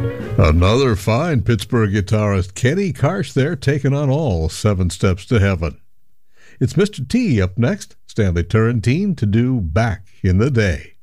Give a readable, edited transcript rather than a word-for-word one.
Another fine Pittsburgh guitarist, Kenny Karsh there, taking on all 7 Steps to Heaven. It's Mr. T up next, Stanley Turrentine, to do Back in the Day.